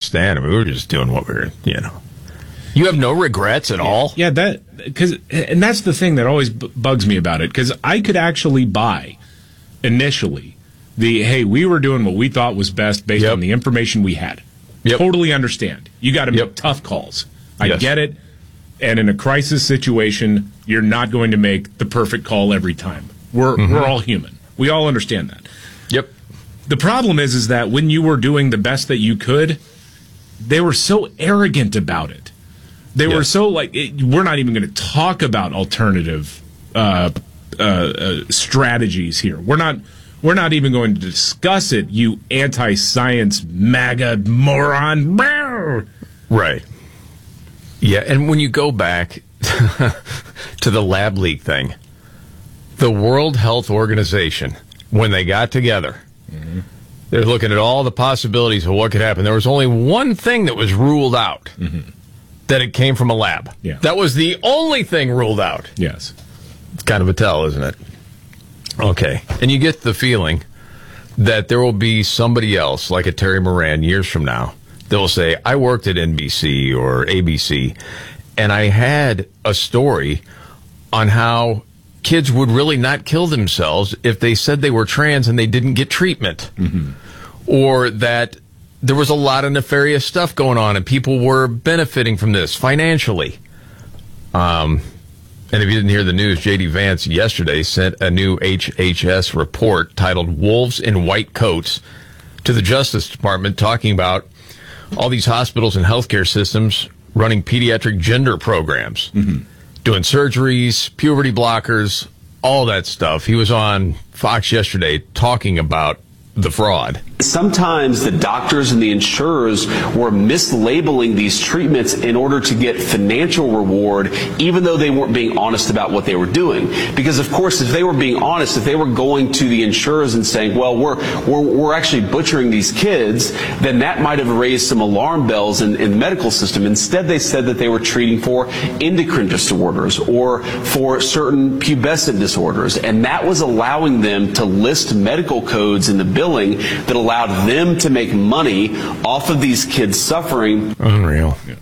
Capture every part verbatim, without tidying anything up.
understand. I mean, we were just doing what we were, you know. You have no regrets at yeah, all? Yeah, that, because, and that's the thing that always b- bugs me about it, because I could actually buy, initially, the, hey, we were doing what we thought was best based yep. on the information we had. Yep. Totally understand. You got to make yep. tough calls. I yes. get it. And in a crisis situation, you're not going to make the perfect call every time. We're mm-hmm. we're all human. We all understand that. Yep. The problem is, is that when you were doing the best that you could, they were so arrogant about it. They yes. were so like, it, we're not even going to talk about alternative uh, uh, uh, strategies here. We're not. We're not even going to discuss it. You anti-science MAGA moron. Right. Yeah, and when you go back to the lab leak thing, the World Health Organization, when they got together, mm-hmm. they're looking at all the possibilities of what could happen. There was only one thing that was ruled out, mm-hmm. that it came from a lab. Yeah. That was the only thing ruled out. Yes. It's kind of a tell, isn't it? Okay. And you get the feeling that there will be somebody else, like a Terry Moran, years from now, they'll say, I worked at N B C or A B C, and I had a story on how kids would really not kill themselves if they said they were trans and they didn't get treatment. Mm-hmm. Or that there was a lot of nefarious stuff going on and people were benefiting from this financially. Um, and if you didn't hear the news, J D. Vance yesterday sent a new H H S report titled Wolves in White Coats to the Justice Department, talking about all these hospitals and healthcare systems running pediatric gender programs, mm-hmm. doing surgeries, puberty blockers, all that stuff. He was on Fox yesterday talking about the fraud. Sometimes the doctors and the insurers were mislabeling these treatments in order to get financial reward, even though they weren't being honest about what they were doing. Because, of course, if they were being honest, if they were going to the insurers and saying, well, we're we're, we're actually butchering these kids, then that might have raised some alarm bells in, in the medical system. Instead, they said that they were treating for endocrine disorders or for certain pubescent disorders. And that was allowing them to list medical codes in the billing that allowed them to make money off of these kids suffering. Unreal. Yeah.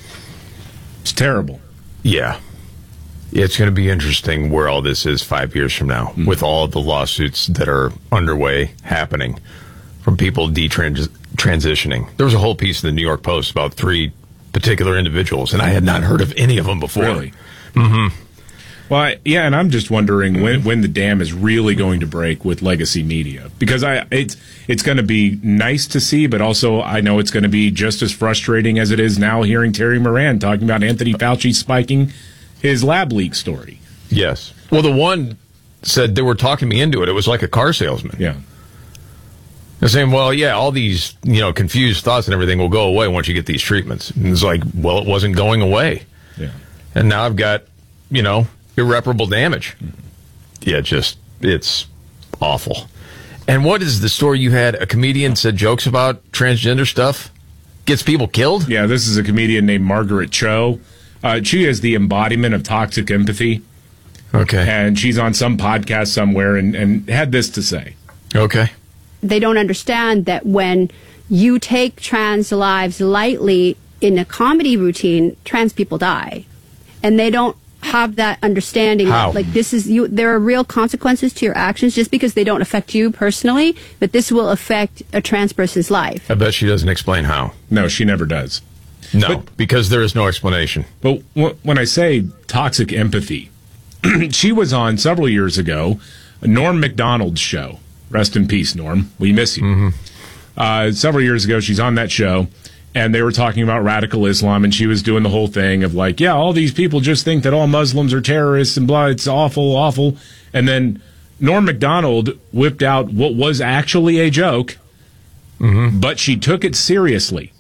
It's terrible. Yeah. It's going to be interesting where all this is five years from now, mm-hmm. with all of the lawsuits that are underway happening from people detransitioning. There was a whole piece in the New York Post about three particular individuals, and I had not heard of any of them before. Really? Mm-hmm. Well, I, yeah, and I'm just wondering when when the dam is really going to break with legacy media, because I it's it's going to be nice to see, but also I know it's going to be just as frustrating as it is now hearing Terry Moran talking about Anthony Fauci spiking his lab leak story. Yes. Well, the one said they were talking me into it. It was like a car salesman. Yeah. They're saying, well, yeah, all these, you know, confused thoughts and everything will go away once you get these treatments. And it's like, well, it wasn't going away. Yeah. And now I've got, you know, irreparable damage. Mm-hmm. Yeah, just, it's awful. And what is the story you had? A comedian said jokes about transgender stuff? Gets people killed? Yeah, this is a comedian named Margaret Cho. Uh, she is the embodiment of toxic empathy. Okay. And she's on some podcast somewhere and, and had this to say. Okay. They don't understand that when you take trans lives lightly in a comedy routine, trans people die. And they don't have that understanding. How? That, like, this is you. There are real consequences to your actions just because they don't affect you personally, but this will affect a trans person's life. I bet she doesn't explain how. No, she never does. No, but, because there is no explanation. But w- when I say toxic empathy, she was on several years ago, Norm Macdonald's show. Rest in peace, Norm. We miss you. Mm-hmm. Uh, several years ago, she's on that show, and they were talking about radical Islam, and she was doing the whole thing of like, yeah, all these people just think that all Muslims are terrorists and blah, it's awful, awful. And then Norm Macdonald whipped out what was actually a joke, mm-hmm. but she took it seriously.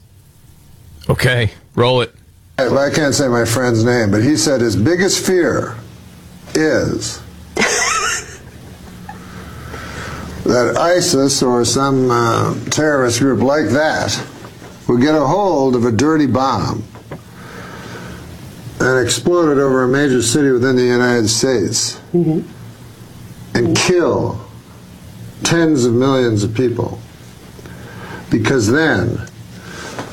Okay, roll it. I can't say my friend's name, but he said his biggest fear is that ISIS or some uh, terrorist group like that will get a hold of a dirty bomb and explode it over a major city within the United States, mm-hmm. and kill tens of millions of people. Because then